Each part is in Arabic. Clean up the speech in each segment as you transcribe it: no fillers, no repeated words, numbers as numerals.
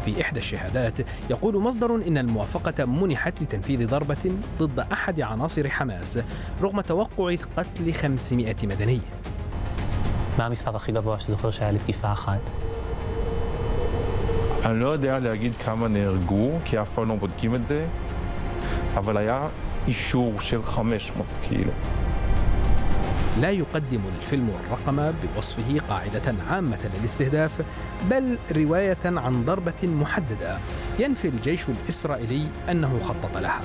في إحدى الشهادات يقول مصدر إن الموافقة منحت لتنفيذ ضربة ضد أحد عناصر حماس رغم توقع قتل 500 مدني. מה המספר הכי גבוה שזוכר שהיה לתקיפה אחת? אני לא יודע להגיד כמה נהרגו, כי אף פעם לא בודקים את זה, אבל היה אישור של 500 קילו. لا يقدم الفيلم الرقم بوصفه قاعدة عامة للاستهداف، بل رواية عن ضربة محددة ينفي الجيش الإسرائيلي أنه خطط لها.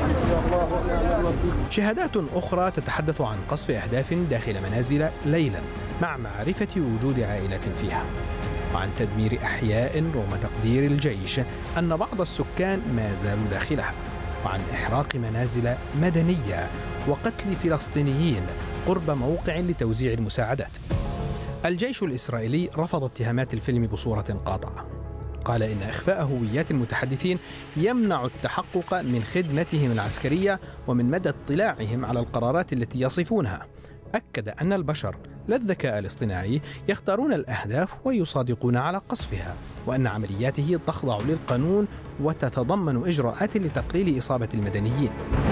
شهادات أخرى تتحدث عن قصف أهداف داخل منازل ليلا مع معرفة وجود عائلة فيها، وعن تدمير أحياء رغم تقدير الجيش أن بعض السكان ما زالوا داخلها، وعن إحراق منازل مدنية وقتل فلسطينيين قرب موقع لتوزيع المساعدات. الجيش الإسرائيلي رفض اتهامات الفيلم بصورة قاطعة، قال إن إخفاء هويات المتحدثين يمنع التحقق من خدمتهم العسكرية ومن مدى اطلاعهم على القرارات التي يصفونها. أكد أن البشر لا الذكاء الاصطناعي يختارون الأهداف ويصادقون على قصفها، وأن عملياته تخضع للقانون وتتضمن إجراءات لتقليل إصابة المدنيين.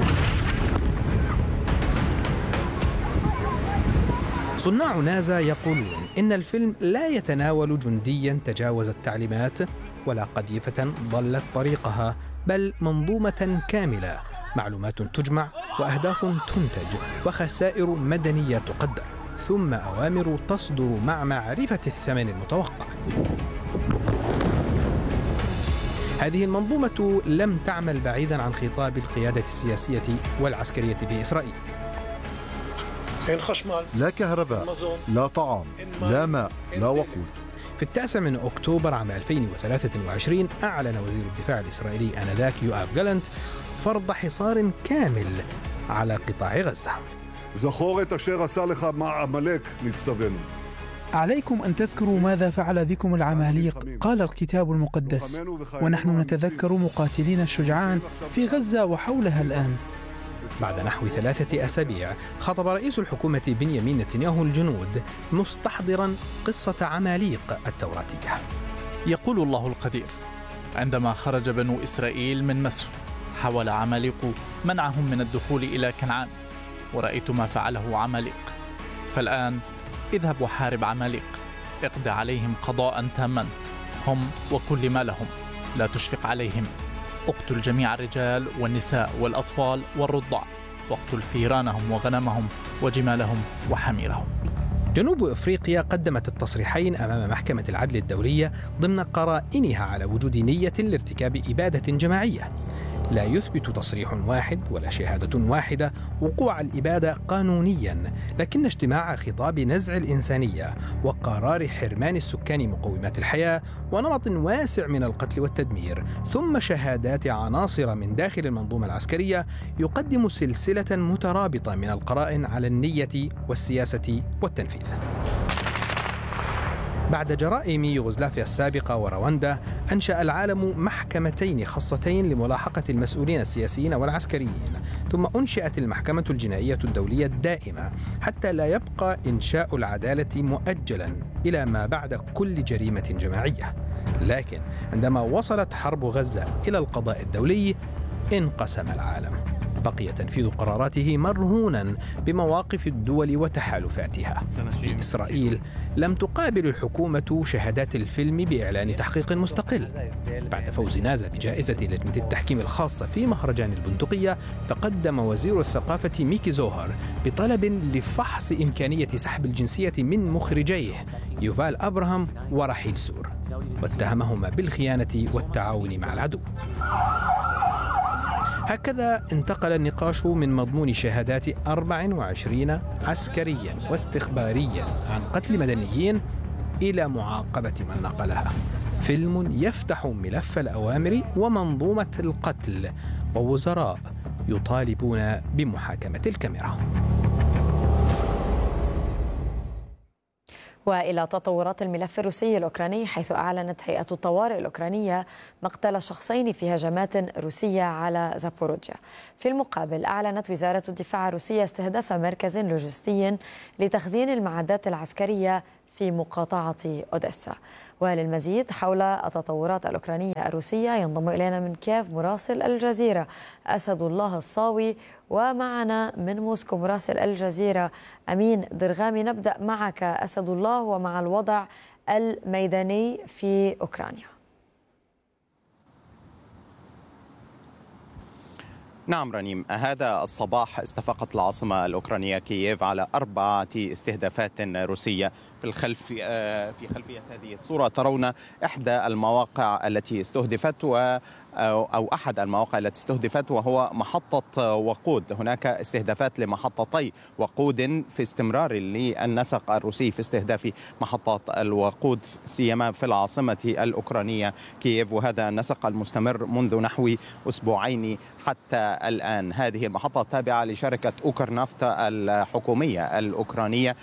صناع نازا يقولون إن الفيلم لا يتناول جنديا تجاوز التعليمات ولا قذيفة ضلت طريقها، بل منظومة كاملة، معلومات تجمع وأهداف تنتج وخسائر مدنية تقدر، ثم أوامر تصدر مع معرفة الثمن المتوقع. هذه المنظومة لم تعمل بعيدا عن خطاب القيادة السياسية والعسكرية في إسرائيل. لا كهرباء، لا طعام، لا ماء، لا وقود. في 9 أكتوبر عام 2023 أعلن وزير الدفاع الإسرائيلي آنذاك يؤاف جالنت فرض حصار كامل على قطاع غزة. זכור את אשר עשה לך עמלק נצטווינו. عليكم أن تذكروا ماذا فعل بكم العماليق، قال الكتاب المقدس، ونحن نتذكر مقاتلين الشجعان في غزة وحولها الآن. بعد نحو 3 أسابيع خطب رئيس الحكومة بنيامين نتنياهو الجنود مستحضرا قصة عماليق التوراتية. يقول الله القدير: عندما خرج بنو إسرائيل من مصر حاول عماليق منعهم من الدخول إلى كنعان، ورأيت ما فعله عماليق. فالآن اذهب وحارب عماليق، اقضي عليهم قضاء تاما، هم وكل ما لهم، لا تشفق عليهم، اقتل جميع الرجال والنساء والأطفال والرضع، واقتل ثيرانهم وغنمهم وجمالهم وحميرهم. جنوب أفريقيا قدمت التصريحين أمام محكمة العدل الدولية ضمن قرائنها على وجود نية لارتكاب إبادة جماعية. لا يثبت تصريح واحد ولا شهادة واحدة وقوع الإبادة قانونيا، لكن اجتماع خطاب نزع الإنسانية وقرار حرمان السكان مقومات الحياة ونمط واسع من القتل والتدمير، ثم شهادات عناصر من داخل المنظومة العسكرية يقدم سلسلة مترابطة من القرائن على النية والسياسة والتنفيذ. بعد جرائم يوغوسلافيا السابقة ورواندا، أنشأ العالم محكمتين خاصتين لملاحقة المسؤولين السياسيين والعسكريين، ثم أنشئت المحكمة الجنائية الدولية الدائمة حتى لا يبقى إنشاء العدالة مؤجلا إلى ما بعد كل جريمة جماعية. لكن عندما وصلت حرب غزة إلى القضاء الدولي انقسم العالم، بقي تنفيذ قراراته مرهونا بمواقف الدول وتحالفاتها. في إسرائيل لم تقابل الحكومة شهادات الفيلم بإعلان تحقيق مستقل. بعد فوز نازا بجائزة لجنة التحكيم الخاصة في مهرجان البندقية، تقدم وزير الثقافة ميكي زوهر بطلب لفحص إمكانية سحب الجنسية من مخرجيه يوفال أبراهام ورحيل سور، واتهمهما بالخيانة والتعاون مع العدو. هكذا انتقل النقاش من مضمون شهادات 24 عسكريا واستخباريا عن قتل مدنيين إلى معاقبة من نقلها. فيلم يفتح ملف الأوامر ومنظومة القتل، ووزراء يطالبون بمحاكمة الكاميرا. وإلى تطورات الملف الروسي الأوكراني، حيث أعلنت هيئة الطوارئ الأوكرانية مقتل شخصين في هجمات روسية على زابوروجيا. في المقابل أعلنت وزارة الدفاع الروسية استهداف مركز لوجستي لتخزين المعدات العسكرية في مقاطعة أوديسا. وللمزيد حول التطورات الأوكرانية الروسية ينضم إلينا من كييف مراسل الجزيرة أسد الله الصاوي، ومعنا من موسكو مراسل الجزيرة أمين درغامي. نبدأ معك أسد الله ومع الوضع الميداني في أوكرانيا. نعم رنيم، هذا الصباح استفاقت العاصمة الأوكرانية كييف على 4 استهدافات روسية. في خلفية هذه الصورة ترون إحدى المواقع التي استهدفت أو أحد المواقع التي استهدفت، وهو محطة وقود. هناك استهدافات لمحطتي وقود في استمرار للنسق الروسي في استهداف محطات الوقود سيما في العاصمة الأوكرانية كييف، وهذا النسق المستمر منذ نحو أسبوعين حتى الآن. هذه المحطة تابعة لشركة أوكرنافت الحكومية الأوكرانية،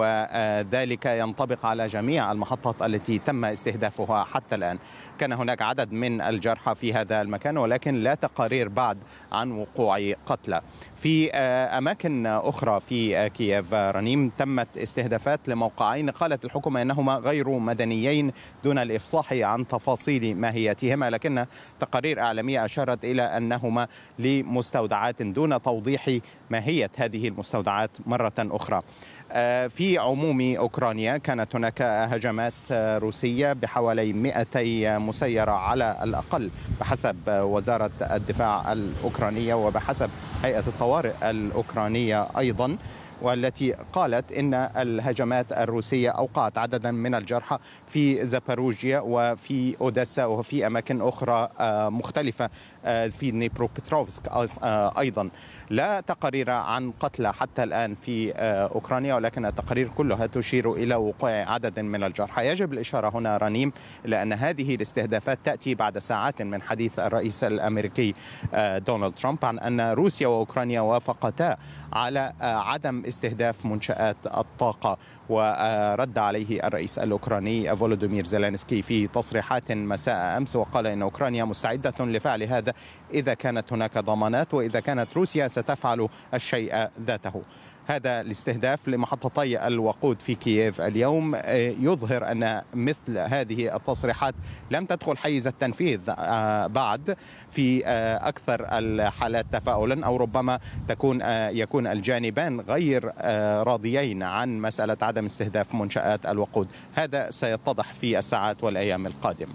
وذلك ينطبق على جميع المحطات التي تم استهدافها حتى الآن. كان هناك عدد من الجرحى في هذا المكان، ولكن لا تقارير بعد عن وقوع قتلى. في أماكن أخرى في كييف رنيم تمت استهدافات لموقعين قالت الحكومة أنهما غير مدنيين دون الإفصاح عن تفاصيل ماهيتهما، لكن تقارير إعلامية أشارت إلى أنهما لمستودعات دون توضيح ماهية هذه المستودعات مرة أخرى. في عموم أوكرانيا كانت هناك هجمات روسية بحوالي 200 مسيرة على الأقل بحسب وزارة الدفاع الأوكرانية وبحسب هيئة الطوارئ الأوكرانية أيضا، والتي قالت إن الهجمات الروسية أوقعت عددا من الجرحى في زاباروجيا وفي أوديسا وفي أماكن أخرى مختلفة في دنيبروبيتروفسك أيضا. لا تقارير عن قتلى حتى الآن في أوكرانيا، ولكن التقارير كلها تشير إلى وقوع عدد من الجرحى. يجب الإشارة هنا رنيم لأن هذه الاستهدافات تأتي بعد ساعات من حديث الرئيس الأمريكي دونالد ترامب عن أن روسيا وأوكرانيا وافقتا على عدم استهداف منشآت الطاقة، ورد عليه الرئيس الأوكراني فولودومير زيلينسكي في تصريحات مساء أمس، وقال إن أوكرانيا مستعدة لفعل هذا إذا كانت هناك ضمانات وإذا كانت روسيا ستفعل الشيء ذاته. هذا الاستهداف لمحطتي الوقود في كييف اليوم يظهر أن مثل هذه التصريحات لم تدخل حيز التنفيذ بعد في أكثر الحالات تفاؤلا، أو ربما يكون الجانبان غير راضيين عن مسألة عدم استهداف منشآت الوقود. هذا سيتضح في الساعات والأيام القادمة.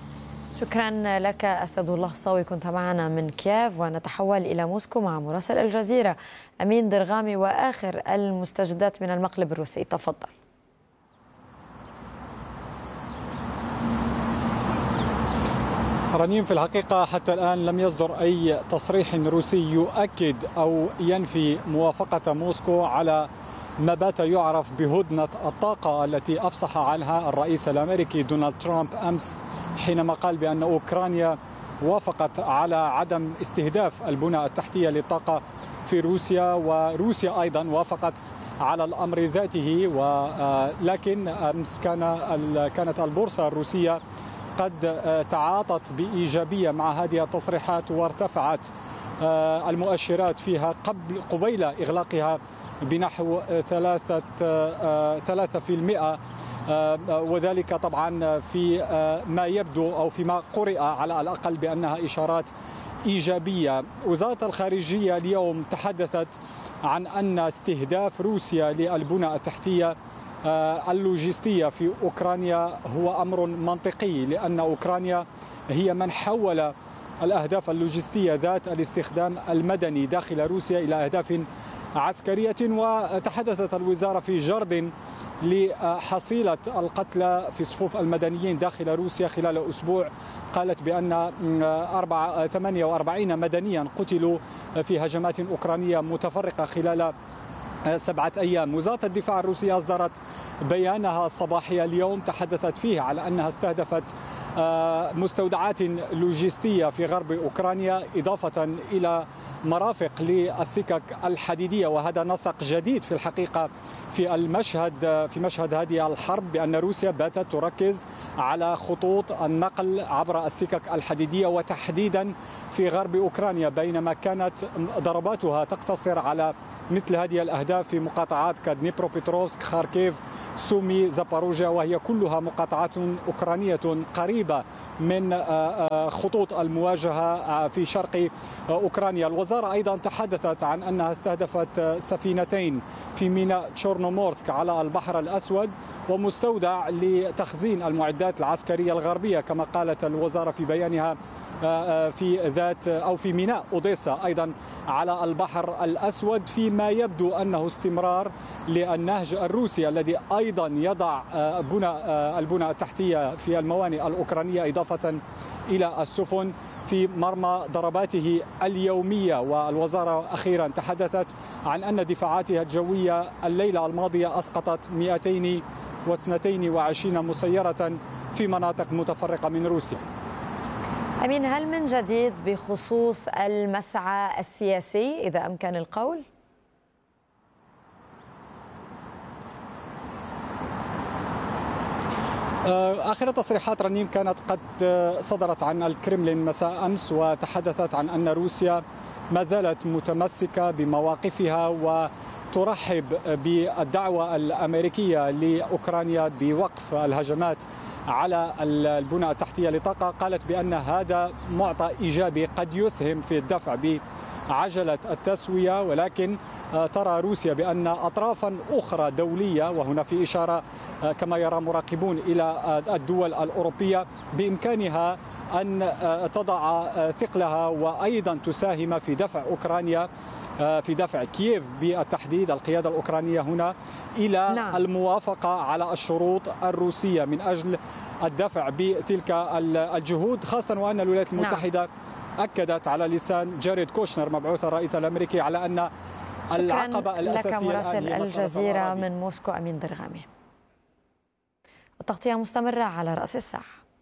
شكرا لك أسد الله الصاوي، كنت معنا من كييف. ونتحول إلى موسكو مع مراسل الجزيرة أمين درغامي وآخر المستجدات من المقلب الروسي. تفضل. رنيم، في الحقيقة حتى الآن لم يصدر أي تصريح روسي يؤكد أو ينفي موافقة موسكو على ما بات يعرف بهدنة الطاقة التي أفصح عنها الرئيس الأمريكي دونالد ترامب أمس حينما قال بأن أوكرانيا وافقت على عدم استهداف البنى التحتية للطاقة في روسيا، وروسيا أيضا وافقت على الأمر ذاته. ولكن أمس كانت البورصة الروسية قد تعاطت بإيجابية مع هذه التصريحات، وارتفعت المؤشرات فيها قبيل إغلاقها بنحو 3%، وذلك طبعا في ما يبدو أو فيما قرئ على الأقل بأنها إشارات إيجابية. وزارة الخارجية اليوم تحدثت عن أن استهداف روسيا للبنى التحتية اللوجستية في أوكرانيا هو أمر منطقي، لأن أوكرانيا هي من حول الأهداف اللوجستية ذات الاستخدام المدني داخل روسيا إلى أهداف عسكرية. وتحدثت الوزارة في جرد لحصيلة القتلى في صفوف المدنيين داخل روسيا خلال أسبوع. قالت بأن 48 مدنيا قتلوا في هجمات أوكرانية متفرقة خلال 7 أيام. وزارة الدفاع الروسية أصدرت بيانها صباحي اليوم تحدثت فيه على أنها استهدفت مستودعات لوجستية في غرب أوكرانيا، إضافة إلى مرافق للسكك الحديدية. وهذا نسق جديد في الحقيقة في مشهد هذه الحرب، بأن روسيا باتت تركز على خطوط النقل عبر السكك الحديدية وتحديدا في غرب أوكرانيا، بينما كانت ضرباتها تقتصر على مثل هذه الأهداف في مقاطعات كدنيبروبيتروفسك، خاركيف، سومي، زاباروجيا، وهي كلها مقاطعات أوكرانية قريبة من خطوط المواجهة في شرق أوكرانيا. الوزارة أيضا تحدثت عن أنها استهدفت سفينتين في ميناء تشورنومورسك على البحر الأسود ومستودع لتخزين المعدات العسكرية الغربية كما قالت الوزارة في بيانها في ميناء أوديسا أيضا على البحر الأسود، فيما يبدو أنه استمرار للنهج الروسي الذي أيضا يضع البنى التحتية في الموانئ الأوكرانية إضافة إلى السفن في مرمى ضرباته اليومية. والوزارة أخيرا تحدثت عن أن دفاعاتها الجوية الليلة الماضية أسقطت 222 مسيرة في مناطق متفرقة من روسيا. أمين، هل من جديد بخصوص المسعى السياسي إذا أمكن القول؟ آخر تصريحات رنيم كانت قد صدرت عن الكرملين مساء أمس، وتحدثت عن أن روسيا ما زالت متمسكة بمواقفها وترحب بالدعوة الأمريكية لأوكرانيا بوقف الهجمات على البنى التحتية للطاقة. قالت بأن هذا معطى إيجابي قد يسهم في الدفع بعجلة التسوية، ولكن ترى روسيا بأن أطرافا أخرى دولية، وهنا في إشارة كما يرى مراقبون إلى الدول الأوروبية، بإمكانها أن تضع ثقلها وأيضا تساهم في دفع أوكرانيا، في دفع كييف بالتحديد القيادة الأوكرانية هنا إلى الموافقة على الشروط الروسية من أجل الدفع بتلك الجهود، خاصة وأن الولايات المتحدة أكدت على لسان جاريد كوشنر مبعوث الرئيس الأمريكي على أن العقبة الأساسية لك مراسل الجزيرة من موسكو أمين درغامي. التغطية مستمرة على رأس الساعة.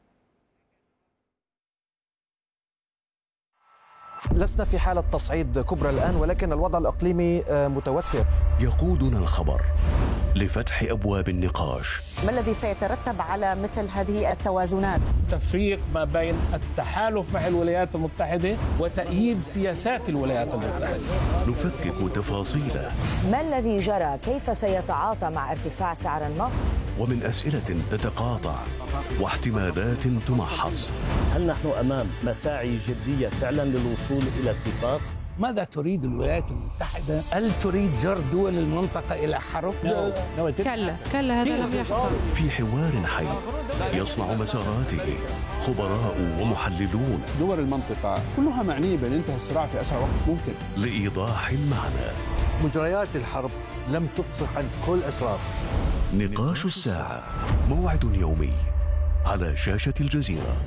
لسنا في حالة تصعيد كبرى الآن، ولكن الوضع الإقليمي متوتر. يقودنا الخبر لفتح أبواب النقاش. ما الذي سيترتب على مثل هذه التوازنات؟ تفريق ما بين التحالف مع الولايات المتحدة وتأييد سياسات الولايات المتحدة. نفكك تفاصيله. ما الذي جرى؟ كيف سيتعاطى مع ارتفاع سعر النفط؟ ومن أسئلة تتقاطع واحتمالات تمحص. هل نحن أمام مساعي جدية فعلا للوصول إلى اتفاق؟ ماذا تريد الولايات المتحدة؟ هل تريد جر دول المنطقة إلى حرب؟ كلا هذا لم يحصل. في حوار حي يصنع مساراته خبراء ومحللون. دول المنطقة كلها معنية بانتهاء الصراع في أسرع وقت ممكن. لإيضاح المعنى. مجريات الحرب لم تفصح عن كل أسرار. نقاش الساعة، موعد يومي على شاشة الجزيرة.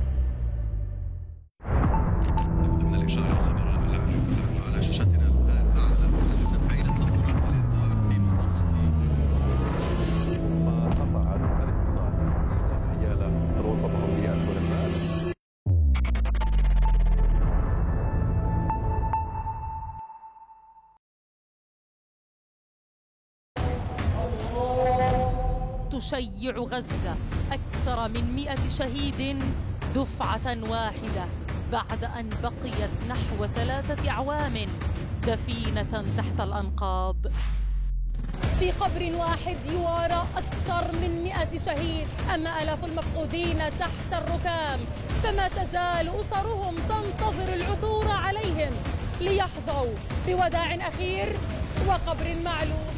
ضمن الإشارة الخبر على شاشتنا الآن أعلن المتحدث تفعيل صفارات الإنذار في منطقة ما قطعت الاتصال حيال الوسط الأوروبي الحلفاء. تشيع غزة أكثر من 100 شهيد دفعة واحدة بعد أن بقيت نحو 3 أعوام دفينة تحت الأنقاض. في قبر واحد يوارى أكثر من 100 شهيد، أما آلاف المفقودين تحت الركام، فما تزال أسرهم تنتظر العثور عليهم ليحظوا بوداع أخير وقبر معلوم.